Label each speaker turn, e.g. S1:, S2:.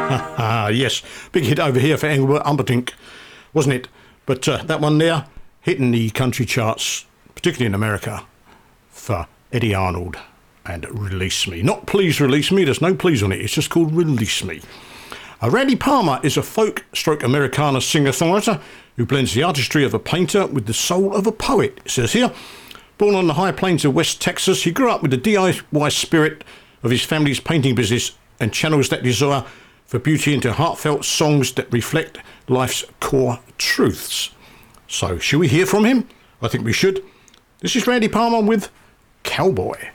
S1: Yes, big hit over here for Engelbert Humperdinck, wasn't it? But that one there, hitting the country charts, particularly in America, for Eddie Arnold and Release Me. Not Please Release Me, there's no please on it, it's just called Release Me. Randy Palmer is a folk-Americana singer-songwriter who blends the artistry of a painter with the soul of a poet, it says here. Born on the high plains of West Texas, he grew up with the DIY spirit of his family's painting business and channels that desire for beauty into heartfelt songs that reflect life's core truths. So, shall we hear from him? I think we should. This is Randy Palmer with Cowboy.